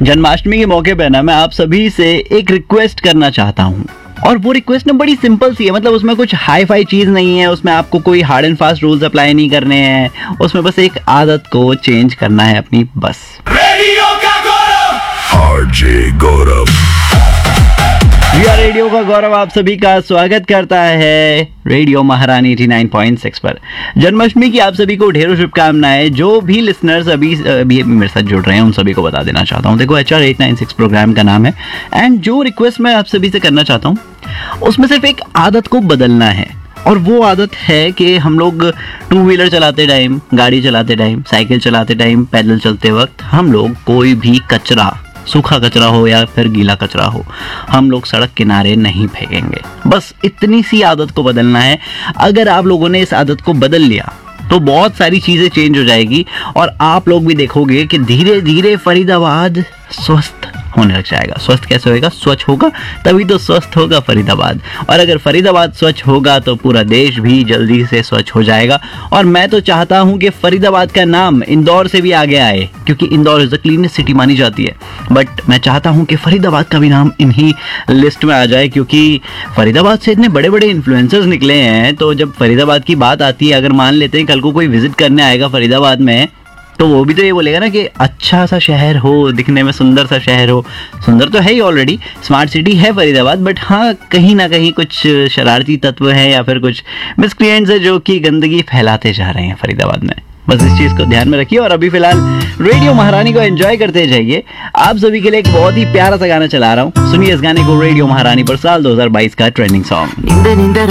जन्माष्टमी के मौके पे ना मैं आप सभी से एक रिक्वेस्ट करना चाहता हूँ, और वो रिक्वेस्ट ना बड़ी सिंपल सी है। मतलब उसमें कुछ हाई फाई चीज नहीं है, उसमें आपको कोई hard and fast rules apply नहीं करने हैं, उसमें बस एक आदत को चेंज करना है अपनी, बस। रेडियो का गौरव, आरजे गौरव। रेडियो का गौरव आप सभी का स्वागत करता है रेडियो महारानी 89.6 पर। जन्माष्टमी की आप सभी को ढेरों शुभकामनाएं। जो भी लिसनर्स अभी मेरे साथ जुड़ रहे हैं उन सभी को बता देना चाहता हूं, देखो HR 896 प्रोग्राम का नाम है, एंड जो रिक्वेस्ट मैं आप सभी से करना चाहता हूं उसमें सिर्फ एक आदत को बदलना है। और वो आदत है कि हम लोग 2 व्हीलर चलाते टाइम, गाड़ी चलाते टाइम, साइकिल चलाते टाइम, पैदल चलते वक्त हम लोग कोई भी कचरा, सूखा कचरा हो या फिर गीला कचरा हो, हम लोग सड़क किनारे नहीं फेंकेंगे। बस इतनी सी आदत को बदलना है। अगर आप लोगों ने इस आदत को बदल लिया तो बहुत सारी चीजें चेंज हो जाएगी, और आप लोग भी देखोगे कि धीरे धीरे फरीदाबाद स्वस्थ होने लग जाएगा। स्वस्थ कैसे होएगा? स्वच्छ होगा तभी तो स्वस्थ होगा फरीदाबाद, और अगर फरीदाबाद स्वच्छ होगा तो पूरा देश भी जल्दी से स्वच्छ हो जाएगा। और मैं तो चाहता हूं कि फरीदाबाद का नाम इंदौर से भी आगे आए, क्योंकि Indore is the cleanest city मानी जाती है, बट मैं चाहता हूं कि फरीदाबाद का भी नाम इन्हीं लिस्ट में आ जाए, क्योंकि फरीदाबाद से इतने बड़े बड़े इन्फ्लुएंसर्स निकले हैं। तो जब फरीदाबाद की बात आती है, अगर मान लेते हैं कल को कोई विजिट करने आएगा फरीदाबाद में, तो वो भी तो ये बोलेगा ना कि अच्छा सा शहर हो, दिखने में सुंदर सा शहर हो। सुंदर तो है ही ऑलरेडी, स्मार्ट सिटी है फरीदाबाद, बट हाँ कहीं ना कहीं कुछ शरारती तत्व है या फिर कुछ मिसक्रिएंट्स है जो कि गंदगी फैलाते जा रहे हैं फरीदाबाद में। बस इस चीज को ध्यान में रखिए। और अभी फिलहाल रेडियो महारानी को एंजॉय करते जाइए। आप सभी के लिए एक बहुत ही प्यारा सा गाना चला रहा हूँ, सुनिए इस गाने को रेडियो महारानी पर, साल 2022 का ट्रेंडिंग सॉन्ग।